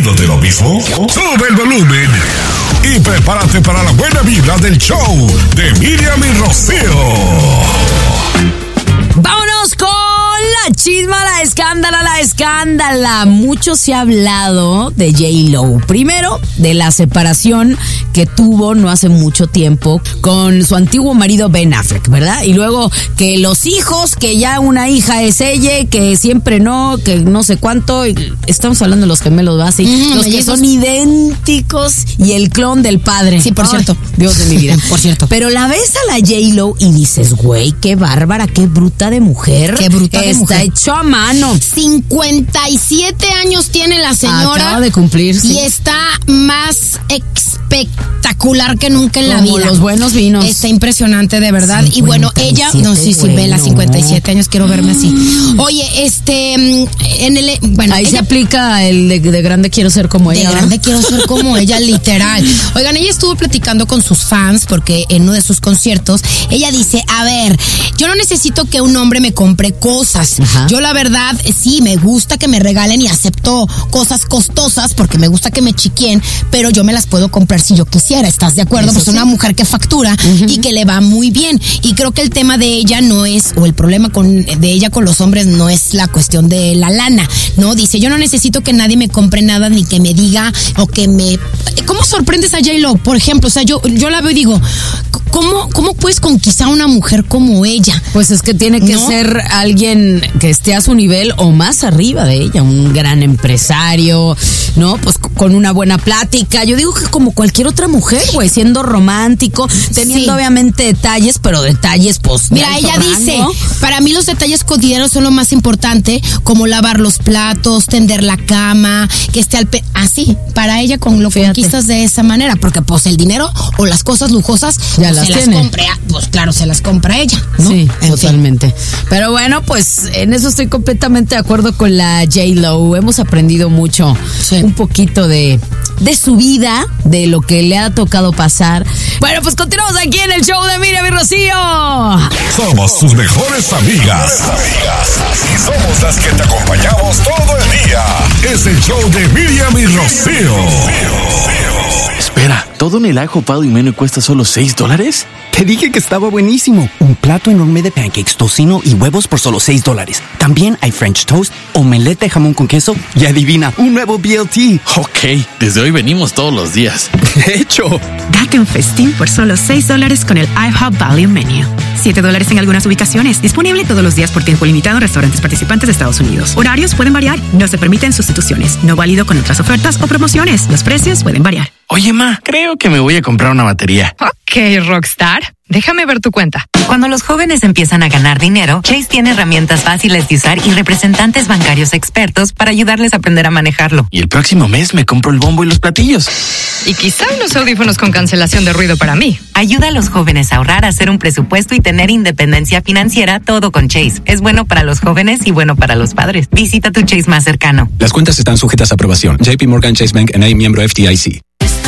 ¿Aburrido de lo mismo? Sube el volumen y prepárate para la buena vibra del show de Miriam y Rocío. ¡Vámonos con la chisma, la escándala! Mucho se ha hablado de J-Lo. Primero, de la separación que tuvo no hace mucho tiempo con su antiguo marido Ben Affleck, ¿verdad? Y luego que los hijos, que ya una hija es ella, que siempre no, que no sé cuánto. Estamos hablando de los gemelos, ¿verdad? Sí, los que son idénticos y el clon del padre. Sí, por cierto. Dios de mi vida. Por cierto. Pero la ves a la J-Lo y dices, güey, qué bárbara, qué bruta de mujer. Qué bruta de mujer. Está hecho a mano. 57 años tiene la señora. Acaba de cumplir, sí. Y está más espectacular que nunca en la Como vida. los buenos vinos. Está impresionante, de verdad. Y bueno, ella... No, sí, Vela, 57 años, quiero verme así. Oye, bueno, ahí ella, se aplica el de grande quiero ser como ella. De grande quiero ser como ella, literal. Oigan, ella estuvo platicando con sus fans porque en uno de sus conciertos, ella dice, a ver, yo no necesito que un hombre me compre cosas. Ajá. Yo la verdad, sí, me gusta que me regalen y acepto cosas costosas porque me gusta que me chiquien, pero yo me las puedo comprar si yo quisiera. ¿Estás de acuerdo? Eso Pues sí. una mujer que factura y que le va muy bien. Y creo que el tema de ella no es, o el problema de ella con los hombres no es la cuestión de la lana, ¿no? Dice, yo no necesito que nadie me compre nada ni que me diga o que me... ¿Cómo sorprendes a J-Lo? Por ejemplo, o sea, yo la veo y digo, ¿cómo puedes conquistar a una mujer como ella? Pues es que tiene que ser alguien que esté a su nivel o más arriba de ella, un gran empresario, ¿no? Pues con una buena plática. Yo digo que como cualquier otra mujer, güey, siendo romántico, teniendo obviamente detalles, pero detalles, pues. Mira, ella dice, para mí los detalles cotidianos son lo más importante, como lavar los platos, tender la cama, que esté así, para ella con lo conquistas de esa manera, porque pues el dinero o las cosas lujosas ya pues, las se tiene. las compra, pues claro, se las compra ella, ¿no? Sí, En totalmente. Pero bueno, pues en eso estoy completamente de acuerdo con la J-Lo. Hemos aprendido mucho, un poquito de su vida, de lo que le ha tocado pasar. Bueno, pues continuamos aquí en el show de Miriam y Rocío. Somos sus mejores amigas. Y somos las que te acompañamos todo el día. Es el show de Miriam y Rocío. Espera, ¿todo en el ajo pado y menú cuesta solo $6? Te dije que estaba buenísimo. Un plato enorme de pancakes, tocino y huevos por solo $6. También hay French toast, omelette de jamón con queso y adivina, un nuevo BLT. Ok, desde hoy venimos todos los días. De hecho, Date un festín por solo $6 con el IHOP Value Menu. $7 en algunas ubicaciones. Disponible todos los días por tiempo limitado en restaurantes participantes de Estados Unidos. Horarios pueden variar. No se permiten sustituciones. No válido con otras ofertas o promociones. Los precios pueden variar. Oye, ma, creo que me voy a comprar una batería. Ok, Rockstar. Déjame ver tu cuenta. Cuando los jóvenes empiezan a ganar dinero, Chase tiene herramientas fáciles de usar y representantes bancarios expertos para ayudarles a aprender a manejarlo. Y el próximo mes me compro el bombo y los platillos. Y quizá unos audífonos con cancelación de ruido para mí. Ayuda a los jóvenes a ahorrar, a hacer un presupuesto y tener independencia financiera, todo con Chase. Es bueno para los jóvenes y bueno para los padres. Visita tu Chase más cercano. Las cuentas están sujetas a aprobación. JP Morgan Chase Bank N.A., miembro FDIC.